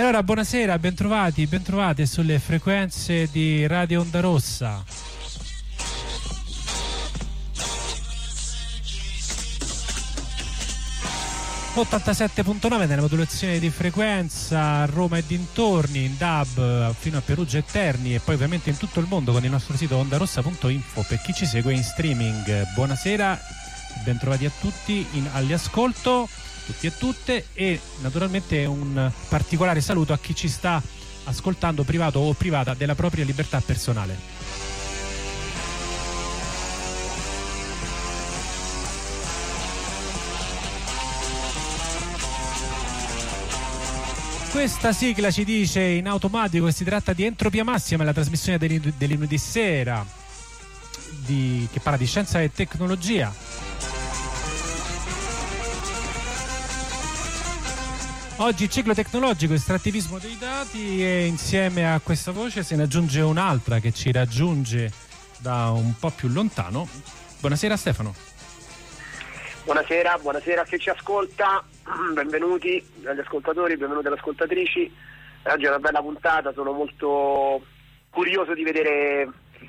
E allora buonasera, bentrovate sulle frequenze di Radio Onda Rossa. ...87.9 nella modulazione di frequenza a Roma e dintorni, in DAB fino a Perugia e Terni, e poi ovviamente in tutto il mondo con il nostro sito ondarossa.info per chi ci segue in streaming. Buonasera, bentrovati a tutti all'ascolto, tutti e tutte, e naturalmente un particolare saluto a chi ci sta ascoltando privato o privata della propria libertà personale. Questa sigla ci dice in automatico che si tratta di Entropia Massima, la trasmissione delle lunedì sera che parla di scienza e tecnologia. Oggi ciclo tecnologico, estrattivismo dei dati, e insieme a questa voce se ne aggiunge un'altra che ci raggiunge da un po' più lontano. Buonasera Stefano. Buonasera a chi ci ascolta, benvenuti agli ascoltatori, benvenuti alle ascoltatrici. Oggi è una bella puntata, sono molto curioso di vedere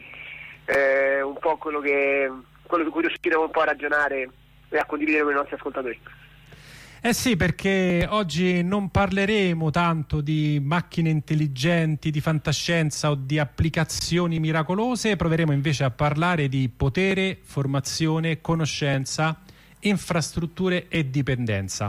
un po' quello su cui riusciremo un po' a ragionare e a condividere con i nostri ascoltatori. Eh sì, perché oggi non parleremo tanto di macchine intelligenti, di fantascienza o di applicazioni miracolose, proveremo invece a parlare di potere, formazione, conoscenza, infrastrutture e dipendenza.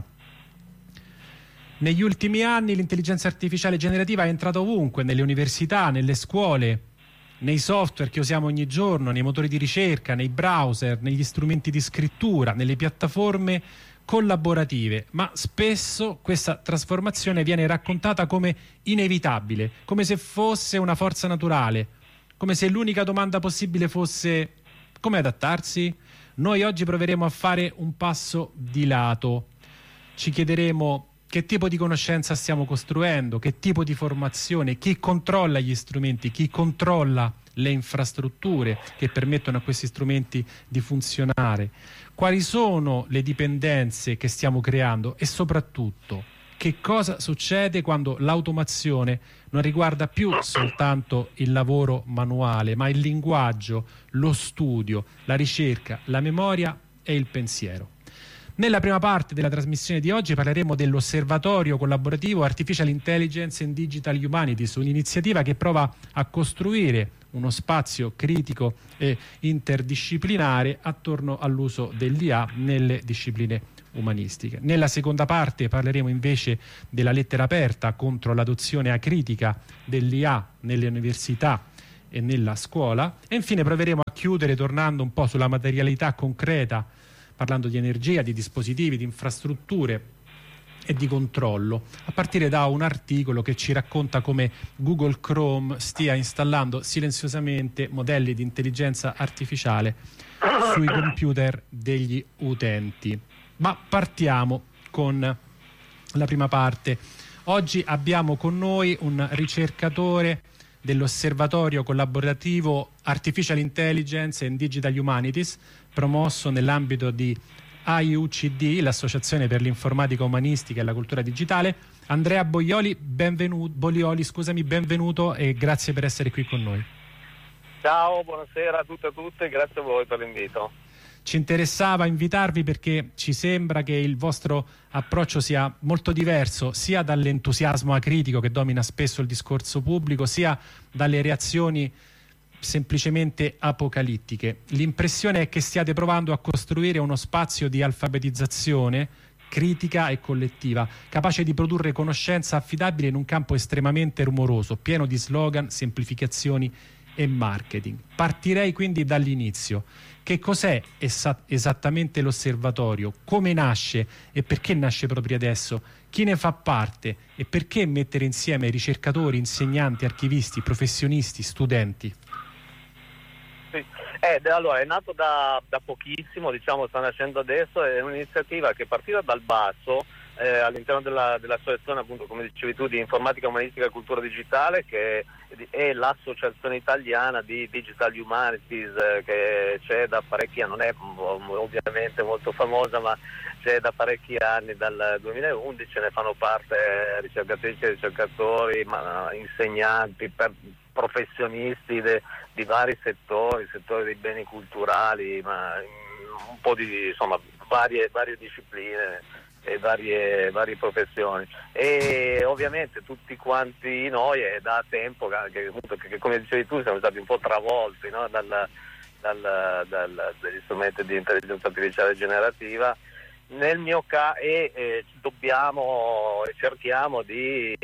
Negli ultimi anni l'intelligenza artificiale generativa è entrata ovunque, nelle università, nelle scuole, nei software che usiamo ogni giorno, nei motori di ricerca, nei browser, negli strumenti di scrittura, nelle piattaforme collaborative, ma spesso questa trasformazione viene raccontata come inevitabile, come se fosse una forza naturale, come se l'unica domanda possibile fosse: come adattarsi? Noi oggi proveremo a fare un passo di lato. Ci chiederemo che tipo di conoscenza stiamo costruendo, che tipo di formazione, chi controlla gli strumenti, chi controlla le infrastrutture che permettono a questi strumenti di funzionare, quali sono le dipendenze che stiamo creando e soprattutto che cosa succede quando l'automazione non riguarda più soltanto il lavoro manuale, ma il linguaggio, lo studio, la ricerca, la memoria e il pensiero. Nella prima parte della trasmissione di oggi parleremo dell'Osservatorio Collaborativo Artificial Intelligence and Digital Humanities, un'iniziativa che prova a costruire uno spazio critico e interdisciplinare attorno all'uso dell'IA nelle discipline umanistiche. Nella seconda parte parleremo invece della lettera aperta contro l'adozione acritica dell'IA nelle università e nella scuola, e infine proveremo a chiudere tornando un po' sulla materialità concreta, parlando di energia, di dispositivi, di infrastrutture e di controllo, a partire da un articolo che ci racconta come Google Chrome stia installando silenziosamente modelli di intelligenza artificiale sui computer degli utenti. Ma partiamo con la prima parte. Oggi abbiamo con noi un ricercatore dell'Osservatorio Collaborativo Artificial Intelligence and Digital Humanities, promosso nell'ambito di AIUCD, l'Associazione per l'Informatica Umanistica e la Cultura Digitale. Andrea Boglioli, benvenuto e grazie per essere qui con noi. Ciao, buonasera a tutte e a tutte, grazie a voi per l'invito. Ci interessava invitarvi perché ci sembra che il vostro approccio sia molto diverso sia dall'entusiasmo acritico che domina spesso il discorso pubblico, sia dalle reazioni semplicemente apocalittiche. L'impressione è che stiate provando a costruire uno spazio di alfabetizzazione critica e collettiva, capace di produrre conoscenza affidabile in un campo estremamente rumoroso, pieno di slogan, semplificazioni e marketing. Partirei quindi dall'inizio. Che cos'è esattamente l'osservatorio? Come nasce e perché nasce proprio adesso? Chi ne fa parte e perché mettere insieme ricercatori, insegnanti, archivisti, professionisti, studenti? Sì. Allora, è nato da pochissimo, diciamo, sta nascendo adesso, è un'iniziativa che è partita dal basso all'interno dell'associazione, appunto, come dicevi tu, di Informatica Umanistica e Cultura Digitale, che è l'associazione italiana di Digital Humanities, che c'è da parecchi anni, non è ovviamente molto famosa, ma c'è da parecchi anni, dal 2011, ne fanno parte ricercatrici e ricercatori, insegnanti, professionisti di vari settori dei beni culturali, ma un po' di, insomma, varie discipline e varie professioni, e ovviamente tutti quanti noi è da tempo che come dicevi tu siamo stati un po' travolti, no? dagli strumenti di intelligenza artificiale generativa. Nel mio caso dobbiamo e cerchiamo di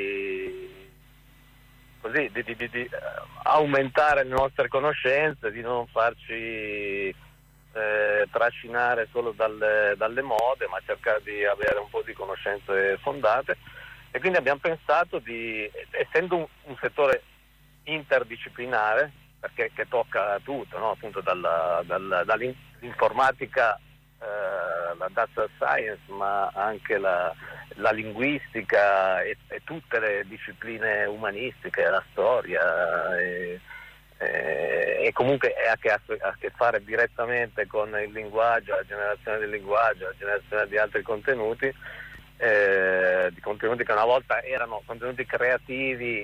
aumentare le nostre conoscenze, di non farci trascinare solo dalle mode, ma cercare di avere un po' di conoscenze fondate, e quindi abbiamo pensato essendo un settore interdisciplinare, perché che tocca tutto, no? Appunto dall'informatica, la data science, ma anche la linguistica e tutte le discipline umanistiche, la storia, e comunque ha a che fare direttamente con il linguaggio, la generazione del linguaggio, la generazione di altri contenuti, di contenuti che una volta erano contenuti creativi,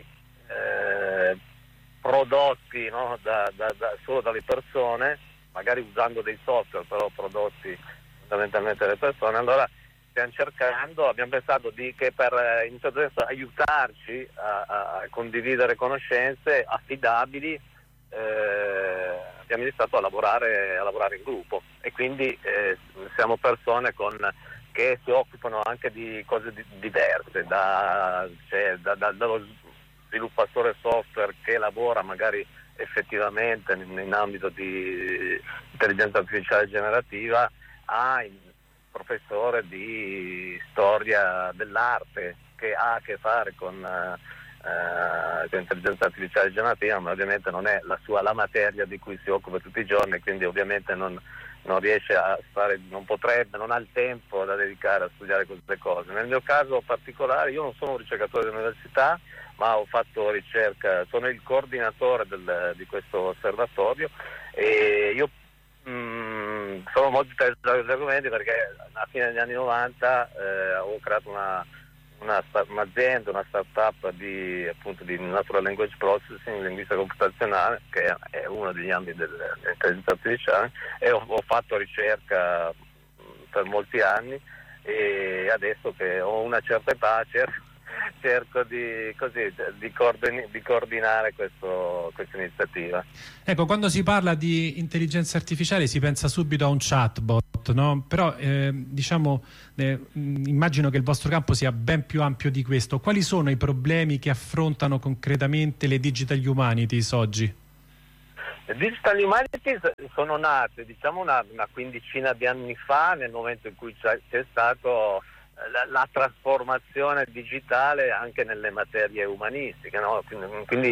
prodotti, no? solo dalle persone, magari usando dei software, però prodotti fondamentalmente dalle persone. Allora abbiamo pensato che per in certo senso aiutarci a condividere conoscenze affidabili, abbiamo iniziato a lavorare in gruppo, e quindi siamo persone che si occupano anche di cose diverse, dallo sviluppatore software che lavora magari effettivamente in ambito di intelligenza artificiale generativa, al professore di storia dell'arte che ha a che fare con intelligenza artificiale generativa, ma ovviamente non è la materia di cui si occupa tutti i giorni, quindi ovviamente non riesce a stare, non ha il tempo da dedicare a studiare queste cose. Nel mio caso particolare, io non sono un ricercatore dell'università, ma ho fatto ricerca, sono il coordinatore di questo osservatorio, e io sono molto interessato a questi argomenti perché alla fine degli anni 90 ho creato un'azienda, una startup di natural language processing, linguistica computazionale, che è uno degli ambiti dell'intelligenza artificiale, e ho fatto ricerca per molti anni, e adesso che ho una certa età cerco di coordinare questa iniziativa. Ecco, quando si parla di intelligenza artificiale si pensa subito a un chatbot, no? Però immagino che il vostro campo sia ben più ampio di questo. Quali sono i problemi che affrontano concretamente le digital humanities oggi? Le digital humanities sono nate una quindicina di anni fa, nel momento in cui c'è stato la trasformazione digitale anche nelle materie umanistiche, no? Quindi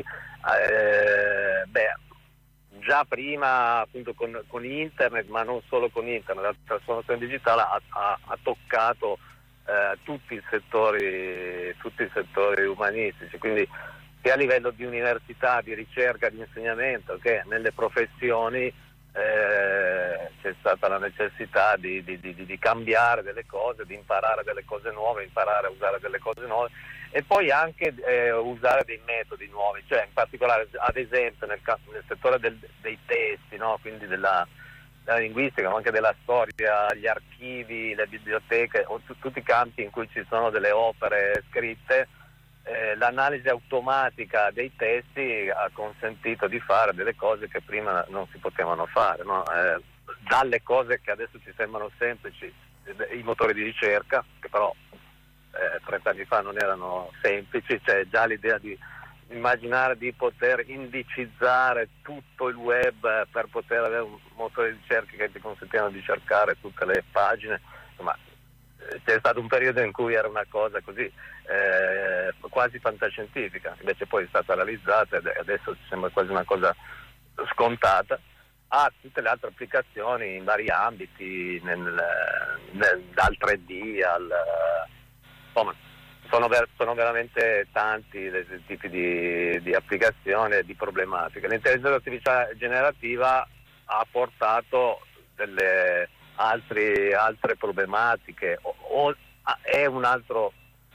già prima appunto con internet, ma non solo con internet, la trasformazione digitale ha toccato tutti i settori umanistici, quindi sia a livello di università, di ricerca, di insegnamento, che nelle professioni c'è stata la necessità di cambiare delle cose, di imparare delle cose nuove, imparare a usare delle cose nuove, e poi anche usare dei metodi nuovi, cioè in particolare ad esempio nel settore dei testi, no? Quindi della linguistica, ma anche della storia, gli archivi, le biblioteche, tutti i campi in cui ci sono delle opere scritte. L'analisi automatica dei testi ha consentito di fare delle cose che prima non si potevano fare, no? Dalle cose che adesso ci sembrano semplici, i motori di ricerca, che però 30 anni fa non erano semplici, cioè già l'idea di immaginare di poter indicizzare tutto il web per poter avere un motore di ricerca che ti consentivano di cercare tutte le pagine, insomma c'è stato un periodo in cui era una cosa così quasi fantascientifica, invece poi è stata realizzata e adesso ci sembra quasi una cosa scontata. Ha tutte le altre applicazioni in vari ambiti, dal 3D insomma, sono veramente tanti i tipi di applicazioni e di problematiche. L'intelligenza artificiale generativa ha portato altre problematiche o è un altro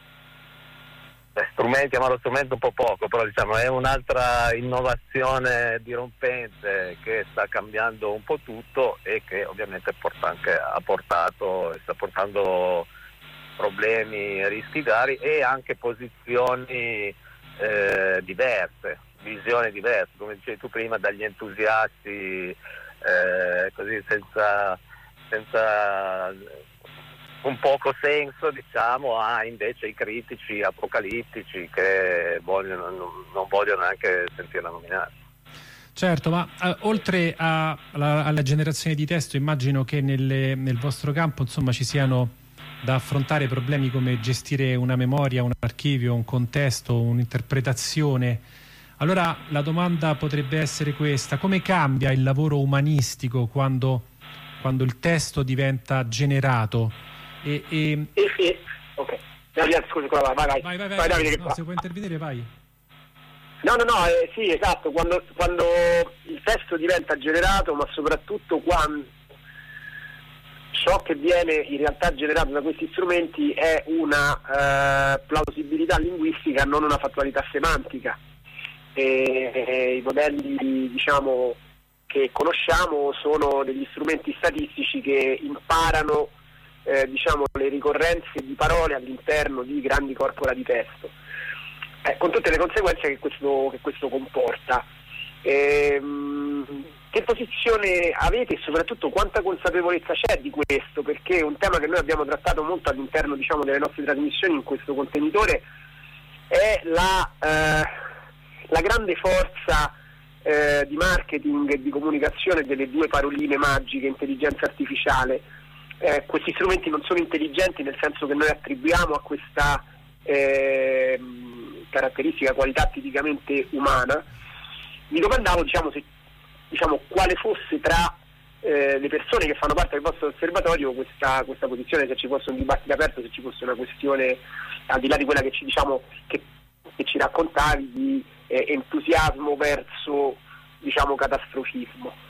chiamarlo strumento un po' poco, però diciamo è un'altra innovazione dirompente che sta cambiando un po' tutto e che ovviamente ha portato e sta portando problemi e rischi vari e anche posizioni diverse, visioni diverse, come dicevi tu prima, dagli entusiasti così senza un poco senso, diciamo, a invece i critici apocalittici che non vogliono neanche sentirla nominare. Certo, ma oltre alla generazione di testo, immagino che nel vostro campo, insomma, ci siano da affrontare problemi come gestire una memoria, un archivio, un contesto, un'interpretazione. Allora la domanda potrebbe essere questa: come cambia il lavoro umanistico quando il testo diventa generato? Ok. Scusi, vai. Vai, Davide, no, se puoi intervenire, vai. No, sì, esatto, quando il testo diventa generato, ma soprattutto quando ciò che viene in realtà generato da questi strumenti è una plausibilità linguistica, non una fattualità semantica. I modelli, diciamo, che conosciamo sono degli strumenti statistici che imparano diciamo, le ricorrenze di parole all'interno di grandi corpora di testo, con tutte le conseguenze che questo comporta. Che posizione avete e soprattutto quanta consapevolezza c'è di questo? Perché è un tema che noi abbiamo trattato molto all'interno, diciamo, delle nostre trasmissioni in questo contenitore, è la grande forza di marketing e di comunicazione delle due paroline magiche, intelligenza artificiale. Questi strumenti non sono intelligenti nel senso che noi attribuiamo a questa caratteristica, qualità tipicamente umana. Mi domandavo, quale fosse tra le persone che fanno parte del vostro osservatorio questa posizione, se ci fosse un dibattito aperto, se ci fosse una questione al di là di quella che ci raccontavi di entusiasmo verso, diciamo, catastrofismo.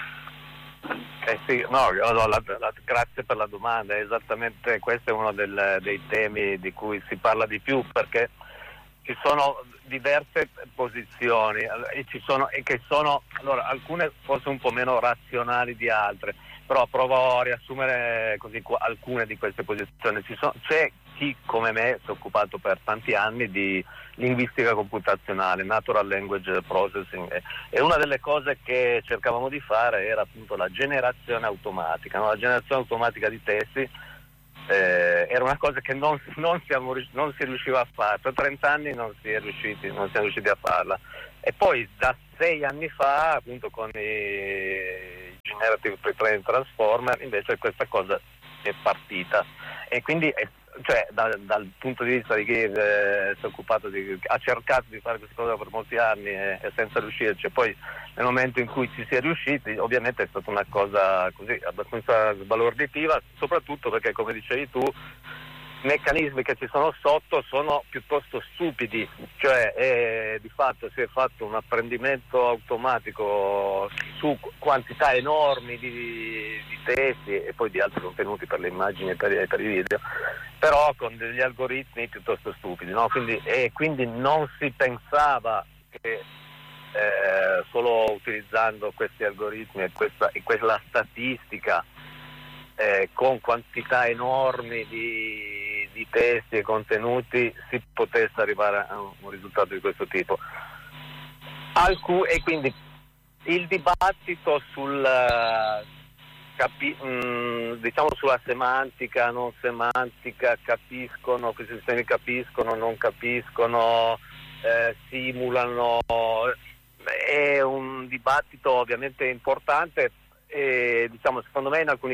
Sì, grazie per la domanda. Esattamente questo è uno dei temi di cui si parla di più, perché ci sono diverse posizioni e che sono allora, alcune forse un po' meno razionali di altre, però provo a riassumere così alcune di queste posizioni. C'è chi come me si è occupato per tanti anni di linguistica computazionale, natural language processing, e una delle cose che cercavamo di fare era appunto la generazione automatica, no? La generazione automatica di testi era una cosa che non si riusciva a fare. Per 30 anni non siamo riusciti a farla, e poi da 6 anni fa appunto con i Generative Pre-trained Transformer invece questa cosa è partita, e quindi dal punto di vista di chi si è occupato ha cercato di fare questa cosa per molti anni e senza riuscirci, e poi nel momento in cui ci si è riusciti ovviamente è stata una cosa così abbastanza sbalorditiva, soprattutto perché, come dicevi tu, i meccanismi che ci sono sotto sono piuttosto stupidi, cioè di fatto si è fatto un apprendimento automatico su quantità enormi di testi e poi di altri contenuti per le immagini e per i video, però con degli algoritmi piuttosto stupidi, no? Quindi non si pensava che solo utilizzando questi algoritmi e quella statistica con quantità enormi di testi e contenuti si potesse arrivare a un risultato di questo tipo. E quindi il dibattito diciamo sulla semantica, non semantica, questi sistemi capiscono, non capiscono, simulano, è un dibattito ovviamente importante. E diciamo, secondo me in alcuni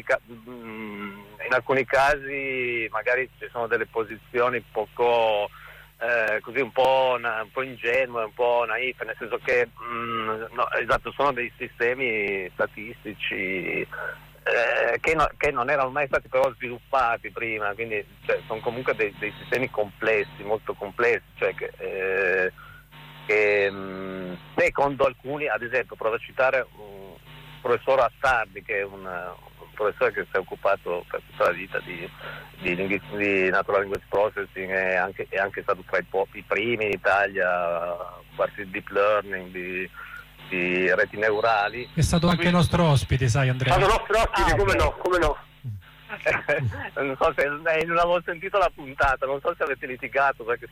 casi magari ci sono delle posizioni poco così un po' ingenue, un po' naif, nel senso che no, esatto, sono dei sistemi statistici che non erano mai stati però sviluppati prima, quindi sono comunque dei sistemi complessi, molto complessi, cioè che secondo alcuni, ad esempio, provo a citare professor Astardi, che è un professore che si è occupato per tutta la vita di Natural Language Processing, è anche stato tra i primi in Italia a occuparsi di deep learning, di reti neurali. È stato anche nostro ospite, sai, Andrea. È stato nostro ospite, come no. Non so se non avevo sentito la puntata, non so se avete litigato, perché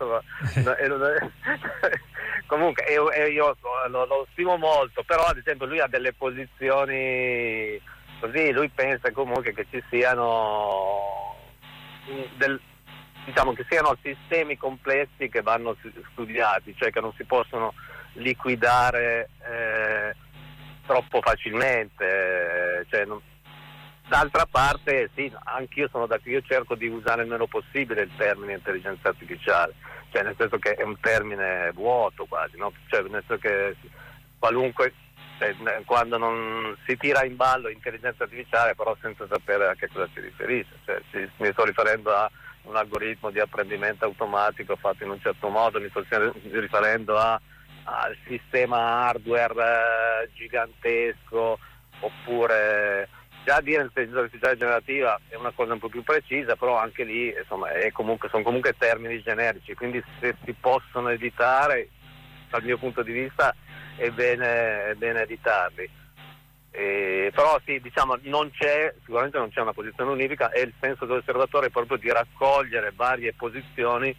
comunque io lo stimo molto, però ad esempio lui ha delle posizioni così, lui pensa comunque che ci siano diciamo che siano sistemi complessi che vanno studiati, cioè che non si possono liquidare troppo facilmente, d'altra parte sì, anch'io io cerco di usare il meno possibile il termine intelligenza artificiale, cioè nel senso che è un termine vuoto quasi, no? Cioè nel senso che qualunque, quando non si tira in ballo intelligenza artificiale però senza sapere a che cosa si riferisce, cioè, mi sto riferendo a un algoritmo di apprendimento automatico fatto in un certo modo, mi sto riferendo al sistema hardware gigantesco, oppure già dire intelligenza artificiale generativa è una cosa un po' più precisa, però anche lì insomma sono comunque termini generici, quindi se si possono evitare, dal mio punto di vista è bene evitarli. Però sì, diciamo sicuramente non c'è una posizione unifica, e il senso dell'osservatore è proprio di raccogliere varie posizioni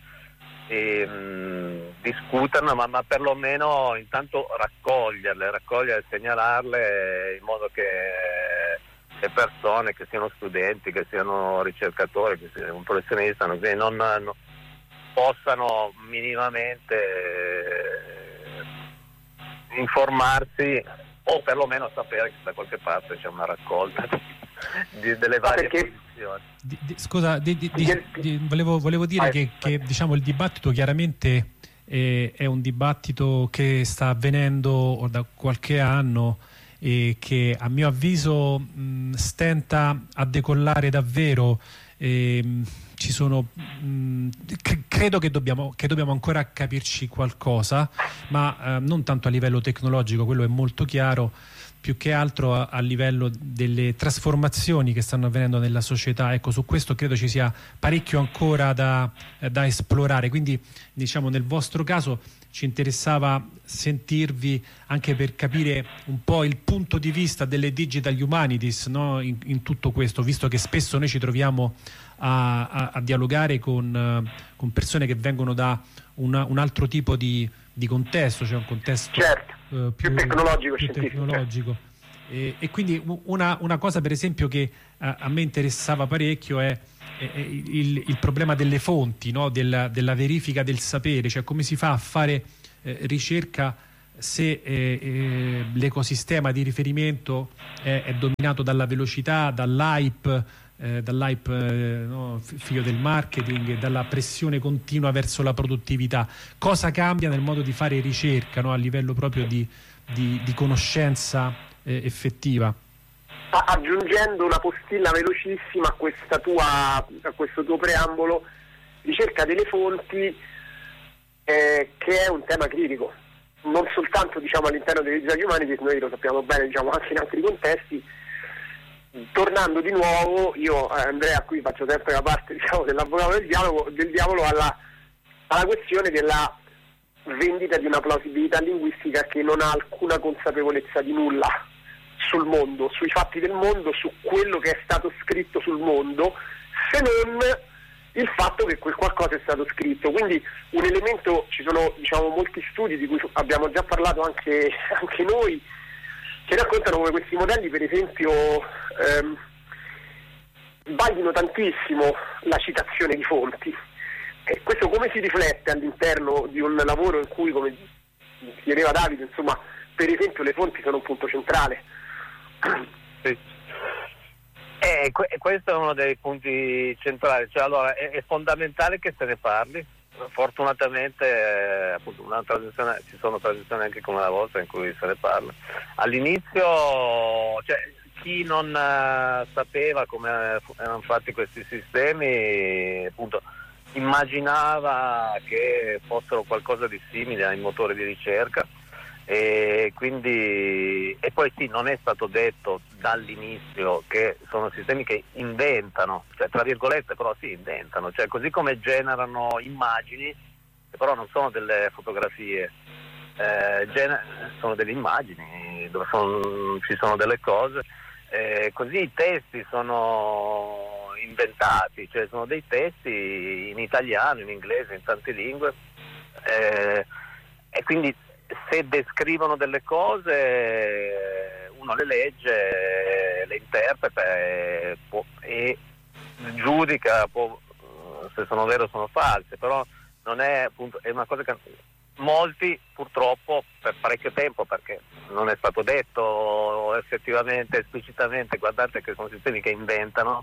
e discuterne, ma perlomeno intanto raccoglierle, segnalarle, in modo che le persone, che siano studenti, che siano ricercatori, che siano un professionista, non possano minimamente informarsi, o perlomeno sapere che da qualche parte c'è una raccolta delle varie posizioni. Scusa, volevo dire che diciamo il dibattito chiaramente è un dibattito che sta avvenendo da qualche anno e che a mio avviso stenta a decollare davvero. Ci sono credo che dobbiamo ancora capirci qualcosa, ma non tanto a livello tecnologico, quello è molto chiaro, più che altro a livello delle trasformazioni che stanno avvenendo nella società. Ecco, su questo credo ci sia parecchio ancora da esplorare, quindi diciamo nel vostro caso ci interessava sentirvi anche per capire un po' il punto di vista delle digital humanities, no? in tutto questo, visto che spesso noi ci troviamo a dialogare con persone che vengono da un altro tipo di contesto, cioè un contesto più tecnologico. E quindi una cosa per esempio che a me interessava parecchio è il problema delle fonti, no? della verifica del sapere, cioè come si fa a fare ricerca se l'ecosistema di riferimento è dominato dalla velocità, dall'hype, no, figlio del marketing, e dalla pressione continua verso la produttività. Cosa cambia nel modo di fare ricerca, no? A livello proprio di conoscenza effettiva? Aggiungendo una postilla velocissima a questo tuo preambolo, ricerca delle fonti, che è un tema critico, non soltanto all'interno dei digital humanities, noi lo sappiamo bene anche in altri contesti. Tornando di nuovo, io Andrea qui faccio sempre la parte dell'avvocato del diavolo alla questione della vendita di una plausibilità linguistica che non ha alcuna consapevolezza di nulla sul mondo, sui fatti del mondo, su quello che è stato scritto sul mondo, se non il fatto che quel qualcosa è stato scritto. Quindi un elemento, ci sono molti studi di cui abbiamo già parlato anche noi, che raccontano come questi modelli per esempio sbaglino tantissimo la citazione di fonti. E questo come si riflette all'interno di un lavoro in cui, come chiedeva Davide, per esempio le fonti sono un punto centrale. Sì. Questo è uno dei punti centrali, allora è fondamentale che se ne parli. Fortunatamente appunto ci sono trasmissioni anche come la vostra in cui se ne parla. All'inizio chi non sapeva come erano fatti questi sistemi, appunto immaginava che fossero qualcosa di simile ai motori di ricerca, e quindi poi sì, non è stato detto dall'inizio che sono sistemi che inventano, cioè tra virgolette, però sì, inventano, cioè così come generano immagini che però non sono delle fotografie, sono delle immagini dove ci sono delle cose, così i testi sono inventati, cioè sono dei testi in italiano, in inglese, in tante lingue, e quindi se descrivono delle cose uno le legge, le interpreta e giudica se sono vere o sono false, però non è, appunto, è una cosa che molti purtroppo per parecchio tempo, perché non è stato detto effettivamente, esplicitamente, guardate che sono sistemi che inventano,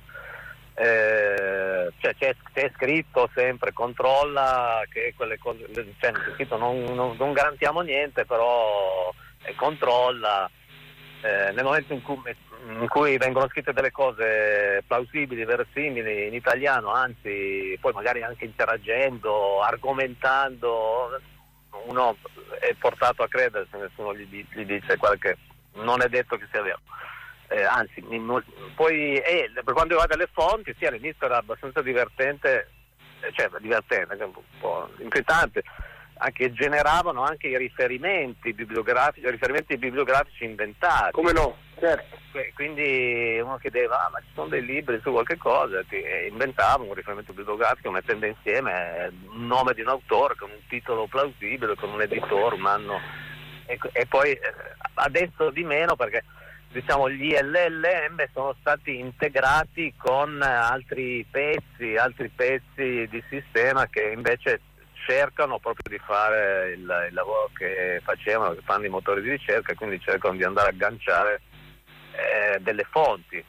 cioè c'è scritto sempre controlla che quelle cose, cioè c'è scritto non garantiamo niente, però controlla, nel momento in cui vengono scritte delle cose plausibili, verosimili in italiano, anzi poi magari anche interagendo, argomentando, uno è portato a credere se nessuno gli dice qualche, non è detto che sia vero. Anzi, poi per quanto riguarda le fonti, sì, all'inizio era abbastanza divertente, anche un po' inquietante, anche generavano anche i riferimenti bibliografici inventati. Come no, certo. Quindi uno chiedeva, ma ci sono dei libri su qualche cosa, inventavano un riferimento bibliografico mettendo insieme un nome di un autore con un titolo plausibile, con un editore, un anno, e poi adesso di meno, perché diciamo gli LLM sono stati integrati con altri pezzi di sistema che invece cercano proprio di fare il lavoro che facevano, che fanno i motori di ricerca, quindi cercano di andare a agganciare delle fonti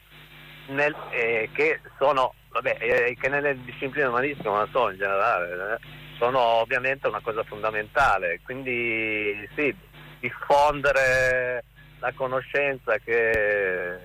che sono, che nelle discipline umanistiche, ma non so in generale, sono ovviamente una cosa fondamentale, quindi sì, diffondere la conoscenza che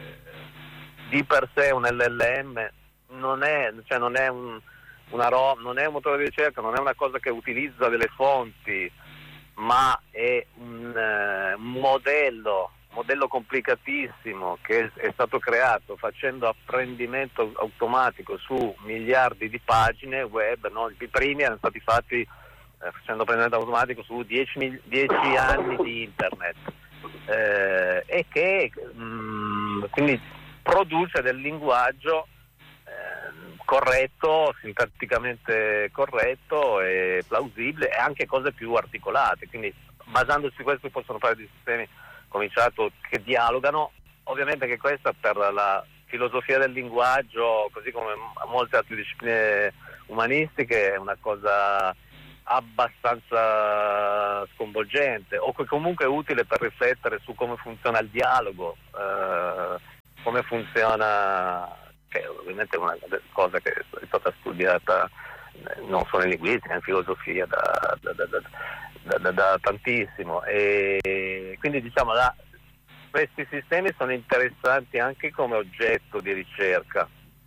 di per sé un LLM non è un motore di ricerca, non è una cosa che utilizza delle fonti, ma è un modello complicatissimo che è stato creato facendo apprendimento automatico su miliardi di pagine web, no? I primi erano stati fatti facendo apprendimento automatico su 10 anni di internet. E che quindi produce del linguaggio corretto, sintatticamente corretto e plausibile, e anche cose più articolate, quindi basandosi su questo possono fare dei sistemi cominciato che dialogano. Ovviamente che questa per la filosofia del linguaggio, così come molte altre discipline umanistiche, è una cosa abbastanza sconvolgente, o che comunque è utile per riflettere su come funziona il dialogo, come funziona, che ovviamente è una cosa che è stata studiata non solo in linguistica, in filosofia da tantissimo, e quindi diciamo questi sistemi sono interessanti anche come oggetto di ricerca.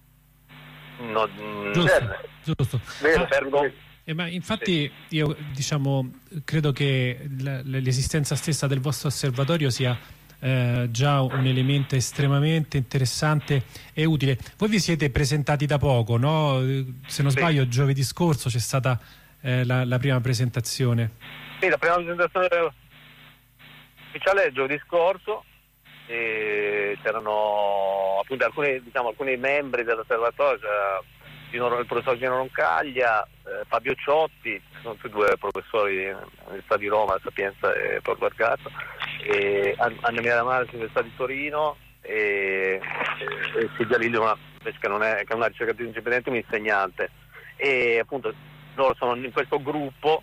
Giusto. Ma infatti io credo che l'esistenza stessa del vostro osservatorio sia già un elemento estremamente interessante e utile. Voi vi siete presentati da poco, no? Se non sbaglio giovedì scorso c'è stata la prima presentazione. Sì, la prima presentazione ufficiale è giovedì scorso, e c'erano appunto alcuni membri dell'osservatorio, il professor Gino Roncaglia, Fabio Ciotti, sono tutti due professori dell'Università di Roma, Sapienza e Tor Vergata, e Anna Maria Mare dell'Università di Torino, e Silvia Lilio, che è una ricercatrice indipendente, un insegnante, e appunto loro sono in questo gruppo,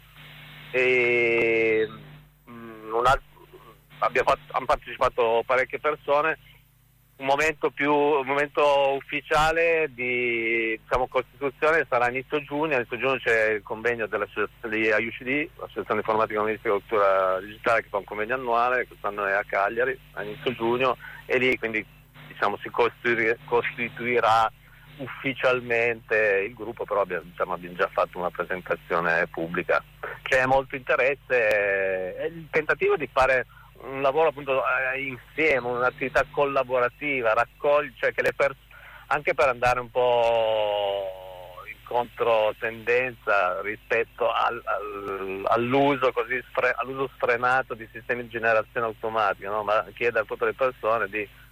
e hanno partecipato parecchie persone. Un momento ufficiale di costituzione sarà inizio giugno c'è il convegno di AUCD, l'Associazione Informatica Umanistica e Cultura Digitale, che fa un convegno annuale, quest'anno è a Cagliari a inizio giugno, e lì quindi si costituirà ufficialmente il gruppo, però abbiamo già fatto una presentazione pubblica c'è molto interesse, è il tentativo di fare un lavoro appunto insieme, un'attività collaborativa, cioè che anche per andare un po' in controtendenza rispetto all'uso all'uso sfrenato di sistemi di generazione automatica, no? Ma chiedere proprio alle persone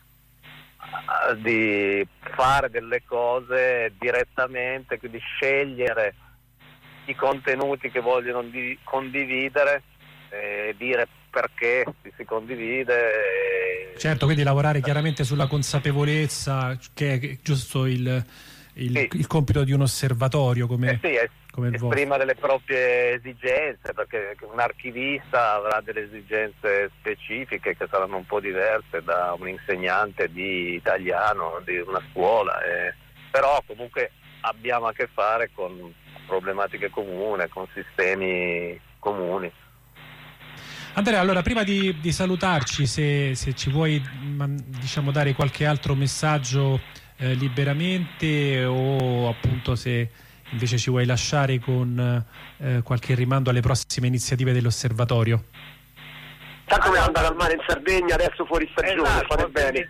di fare delle cose direttamente, quindi scegliere i contenuti che vogliono condividere, dire perché si condivide. Certo, quindi lavorare chiaramente sulla consapevolezza, che è giusto il compito di un osservatorio come il vostro. Esprimere le proprie esigenze, perché un archivista avrà delle esigenze specifiche che saranno un po' diverse da un insegnante di italiano di una scuola, però comunque abbiamo a che fare con problematiche comuni, con sistemi comuni. Andrea, allora prima di salutarci, se ci vuoi diciamo dare qualche altro messaggio liberamente, o appunto se invece ci vuoi lasciare con qualche rimando alle prossime iniziative dell'osservatorio. Tanto mi andare al mare in Sardegna adesso fuori stagione, esatto, fate bene.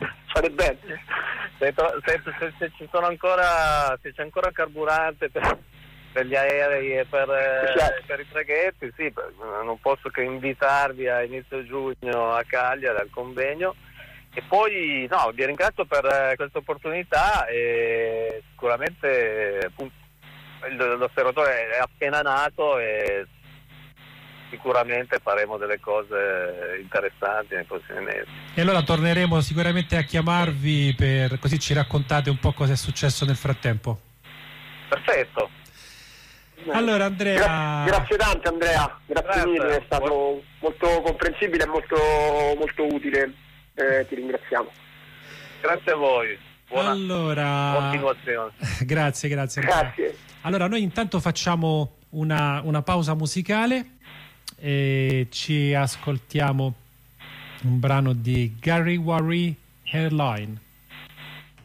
Se ci sono ancora, se c'è ancora carburante per gli aerei e per i traghetti, sì, non posso che invitarvi a inizio giugno a Cagliari al convegno. E poi vi ringrazio per questa opportunità, e sicuramente appunto, l'osservatorio è appena nato e sicuramente faremo delle cose interessanti nei prossimi mesi. E allora torneremo sicuramente a chiamarvi, così ci raccontate un po' cosa è successo nel frattempo. Perfetto. Allora Andrea, grazie tante Andrea, grazie mille, è stato molto comprensibile e molto, molto utile, ti ringraziamo. Grazie a voi, buona continuazione. Grazie. Allora noi intanto facciamo una pausa musicale e ci ascoltiamo un brano di Gary Warry, Hairline.